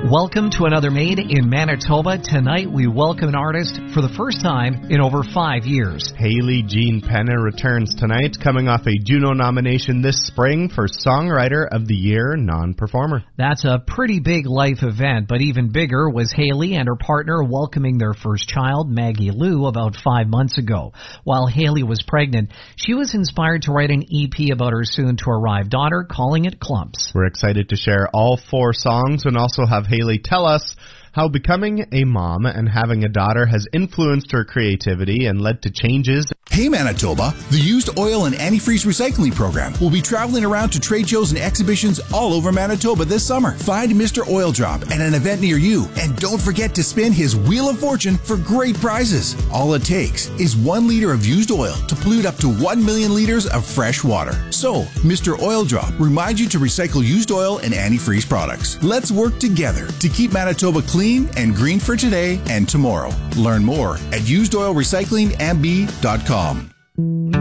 Welcome to another Made in Manitoba. Tonight we welcome an artist for the first time in over 5 years. Hayley Jean Penna returns tonight, coming off a Juno nomination this spring for Songwriter of the Year non-performer. That's a pretty big life event, but even bigger was Hayley and her partner welcoming their first child, Maggie Lou, about 5 months ago. While Hayley was pregnant, she was inspired to write an EP about her soon-to-arrive daughter, calling it Clumps. We're excited to share all 4 songs and also have Hayley tell us how becoming a mom and having a daughter has influenced her creativity and led to changes. Hey Manitoba, the Used Oil and Antifreeze Recycling Program will be traveling around to trade shows and exhibitions all over Manitoba this summer. Find Mr. Oil Drop at an event near you, and don't forget to spin his Wheel of Fortune for great prizes. All it takes is 1 liter of used oil to pollute up to 1 million liters of fresh water. So, Mr. Oil Drop reminds you to recycle used oil and antifreeze products. Let's work together to keep Manitoba clean and green for today and tomorrow. Learn more at usedoilrecyclingmb.com.